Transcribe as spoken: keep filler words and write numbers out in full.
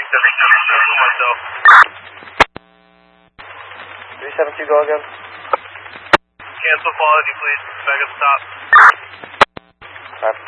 myself. three seven two, go again. Cancel quality, please. Back up stop. five